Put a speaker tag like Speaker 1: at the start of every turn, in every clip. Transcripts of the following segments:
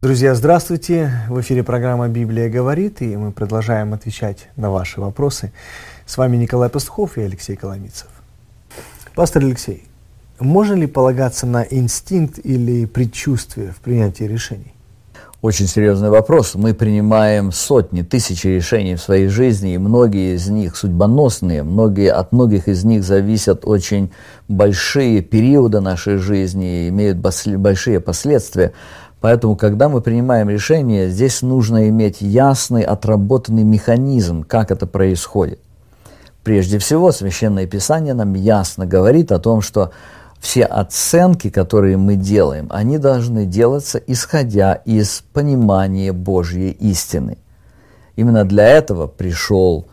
Speaker 1: Друзья, здравствуйте! В эфире программа «Библия говорит», и мы продолжаем отвечать на ваши вопросы. С вами Николай Пастухов и Алексей Коломийцев. Пастор Алексей, можно ли полагаться на инстинкт или предчувствие в принятии решений?
Speaker 2: Очень серьезный вопрос. Мы принимаем сотни, тысячи решений в своей жизни, и многие из них судьбоносные, от многих из них зависят очень большие периоды нашей жизни и имеют большие последствия. Поэтому, когда мы принимаем решение, здесь нужно иметь ясный, отработанный механизм, как это происходит. Прежде всего, Священное Писание нам ясно говорит о том, что все оценки, которые мы делаем, они должны делаться, исходя из понимания Божьей истины. Именно для этого пришел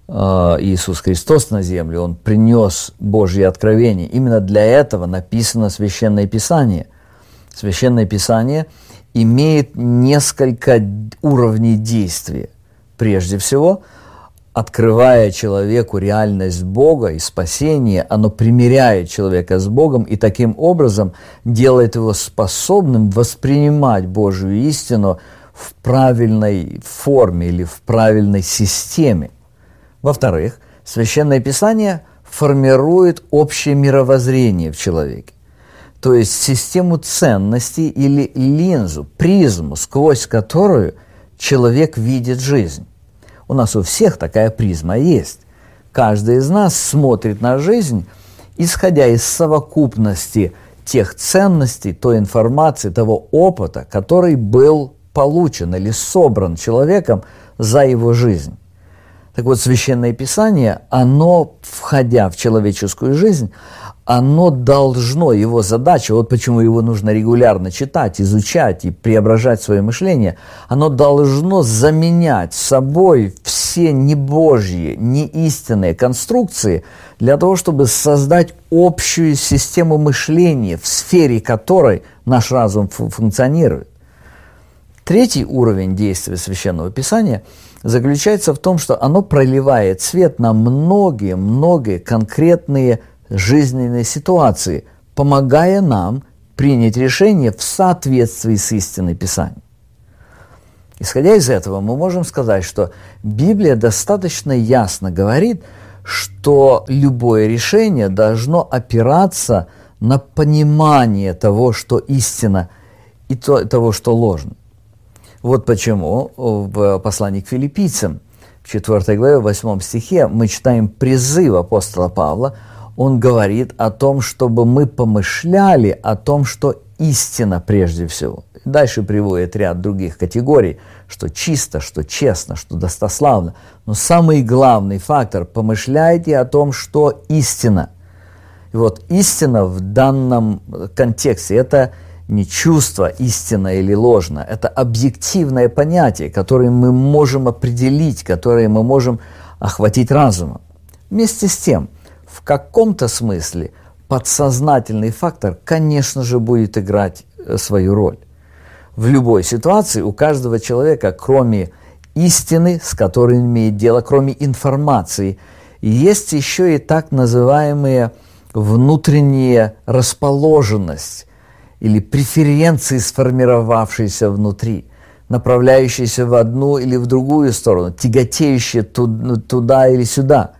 Speaker 2: Иисус Христос на землю, Он принес Божье откровение. Именно для этого написано Священное Писание. Священное Писание имеет несколько уровней действия. Прежде всего, открывая человеку реальность Бога и спасения, оно примиряет человека с Богом и таким образом делает его способным воспринимать Божью истину в правильной форме или в правильной системе. Во-вторых, Священное Писание формирует общее мировоззрение в человеке. То есть систему ценностей или линзу, призму, сквозь которую человек видит жизнь. У нас у всех такая призма есть. Каждый из нас смотрит на жизнь, исходя из совокупности тех ценностей, той информации, того опыта, который был получен или собран человеком за его жизнь. Так вот, Священное Писание, оно, входя в человеческую жизнь, оно должно, его задача, вот почему его нужно регулярно читать, изучать и преображать свое мышление, оно должно заменять собой все небожьи, неистинные конструкции для того, чтобы создать общую систему мышления, в сфере которой наш разум функционирует. Третий уровень действия Священного Писания заключается в том, что оно проливает свет на многие конкретные жизненные ситуации, помогая нам принять решение в соответствии с истиной Писания. Исходя из этого, мы можем сказать, что Библия достаточно ясно говорит, что любое решение должно опираться на понимание того, что истина, и того, что ложно. Вот почему в послании к Филиппийцам, в 4 главе, 8 стихе, мы читаем призыв апостола Павла. Он говорит о том, чтобы мы помышляли о том, что истина прежде всего. Дальше приводит ряд других категорий, что чисто, что честно, что достославно. Но самый главный фактор – помышляйте о том, что истина. И вот истина в данном контексте – это не чувство, истинно или ложно, это объективное понятие, которое мы можем определить, которое мы можем охватить разумом. Вместе с тем, в каком-то смысле подсознательный фактор, конечно же, будет играть свою роль. В любой ситуации у каждого человека, кроме истины, с которой он имеет дело, кроме информации, есть еще и так называемая внутренняя расположенность или преференции, сформировавшиеся внутри, направляющиеся в одну или в другую сторону, тяготеющие туда или сюда.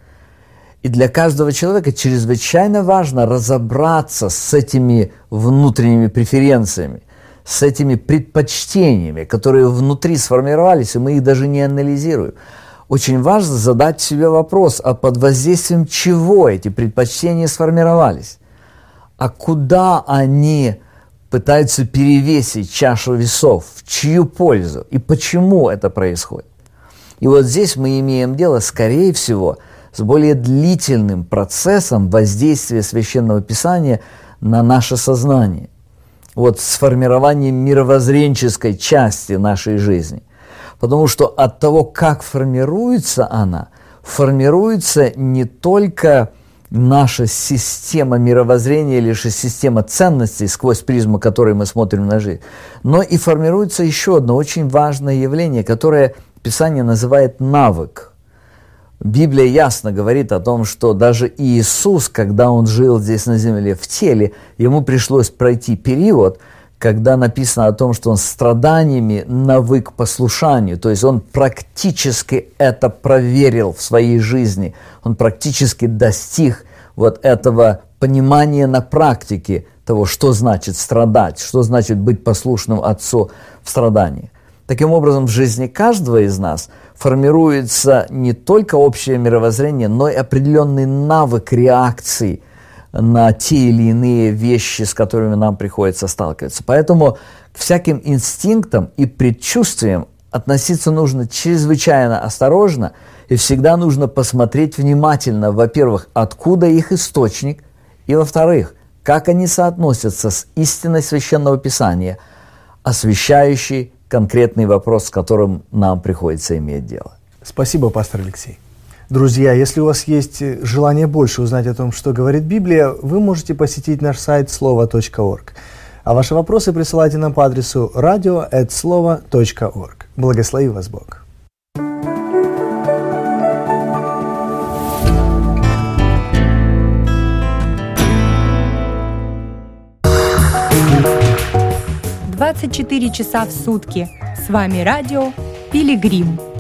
Speaker 2: И для каждого человека чрезвычайно важно разобраться с этими внутренними преференциями, с этими предпочтениями, которые внутри сформировались, и мы их даже не анализируем. Очень важно задать себе вопрос, а под воздействием чего эти предпочтения сформировались? А куда они пытаются перевесить чашу весов, в чью пользу и почему это происходит? И вот здесь мы имеем дело, скорее всего, с более длительным процессом воздействия Священного Писания на наше сознание. Вот с формированием мировоззренческой части нашей жизни. Потому что от того, как формируется она, формируется не только наша система мировоззрения или же система ценностей, сквозь призму которой мы смотрим на жизнь, но и формируется еще одно очень важное явление, которое Писание называет навык. Библия ясно говорит о том, что даже Иисус, когда Он жил здесь на земле в теле, Ему пришлось пройти период, когда написано о том, что он страданиями навык послушанию, то есть он практически это проверил в своей жизни, он практически достиг вот этого понимания на практике того, что значит страдать, что значит быть послушным Отцу в страдании. Таким образом, в жизни каждого из нас формируется не только общее мировоззрение, но и определенный навык реакции на те или иные вещи, с которыми нам приходится сталкиваться. Поэтому к всяким инстинктам и предчувствиям относиться нужно чрезвычайно осторожно, и всегда нужно посмотреть внимательно, во-первых, откуда их источник, и, во-вторых, как они соотносятся с истиной Священного Писания, освещающей конкретный вопрос, с которым нам приходится иметь дело.
Speaker 1: Спасибо, пастор Алексей. Друзья, если у вас есть желание больше узнать о том, что говорит Библия, вы можете посетить наш сайт слово.орг. А ваши вопросы присылайте нам по адресу radio@slovo.org. Благослови вас Бог.
Speaker 3: «24 часа в сутки». С вами радио «Пилигрим».